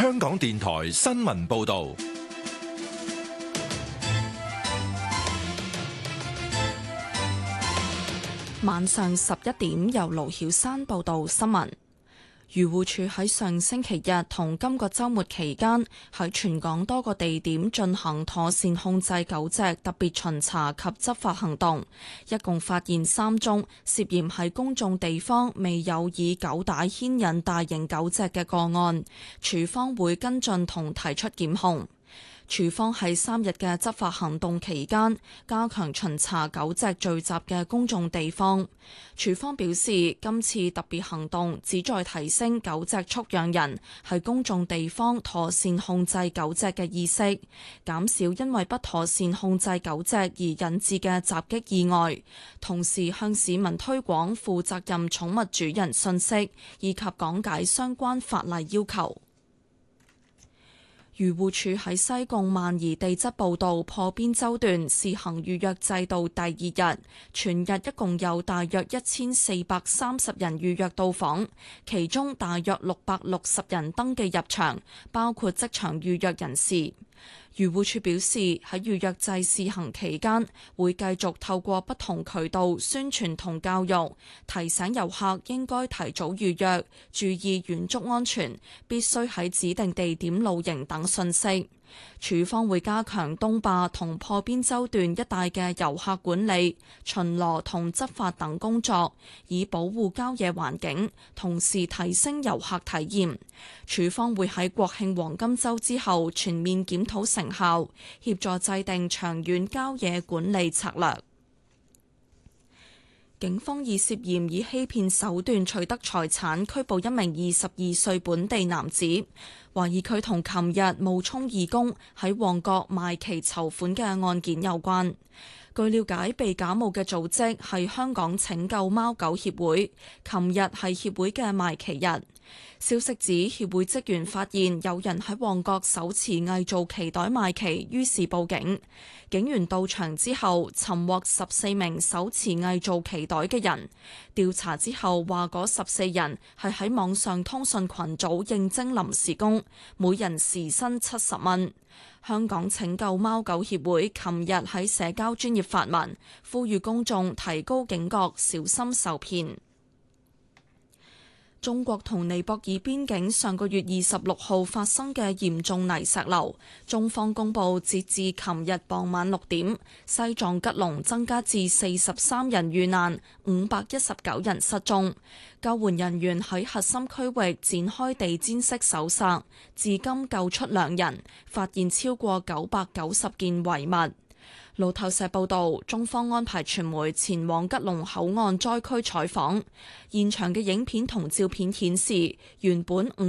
香港電台新聞報道。 晚上11點，由盧曉珊報道新聞。漁護署喺上星期日同今個週末期間，喺全港多個地點進行妥善控制狗隻特別巡查及執法行動，一共發現3宗涉嫌喺公眾地方未有以狗帶牽引大型狗隻嘅個案，署方會跟進同提出檢控。署方喺3日嘅執法行動期間，加強巡查狗隻聚集嘅公眾地方。署方表示，今次特別行動旨在提升狗隻畜養人喺公眾地方妥善控制狗隻嘅意識，減少因為不妥善控制狗隻而引致嘅襲擊意外，同時向市民推廣負責任寵物主人信息，以及講解相關法例要求。漁護署喺西貢萬宜地質步道破邊洲段試行預約制度第2日，全日一共有大約1430人預約到訪，其中大約660人登記入場，包括即場預約人士。漁護署表示，喺預約制試行期間，會繼續透過不同渠道宣傳同教育，提醒遊客應該提早預約，注意遠足安全，必須喺指定地點露營等信息。署方會加強東壩同破邊洲段一帶嘅遊客管理、巡邏同執法等工作，以保護郊野環境，同時提升遊客體驗。署方會喺國慶黃金週之後全面檢討成效，協助制定長遠郊野管理策略。警方以涉嫌以欺騙手段取得財產拘捕一名22歲本地男子，懷疑佢同琴日冒充義工喺旺角賣旗籌款嘅案件有關。據了解，被假冒嘅組織係香港拯救貓狗協會，琴日係協會嘅賣旗日。消息指協會職員發現有人喺旺角手持偽造旗袋賣旗，於是報警。警員到場之後，尋獲14名手持偽造旗袋嘅人。調查之後話，嗰14人係喺網上通訊群組應徵臨時工，每人時薪70蚊。香港拯救貓狗協會琴日喺社交專頁發文，呼籲公眾提高警覺，小心受騙。中國同尼泊爾邊境上個月26號發生嘅嚴重泥石流，中方公佈截至琴日傍晚6點，西藏吉隆增加至43人遇難，519人失蹤。救援人員喺核心區域展開地毯式搜索，至今救出2人，發現超過990件遺物。路透社報道，中方安排傳媒前往吉隆口岸災區採訪，現場嘅影片同照片顯示，原本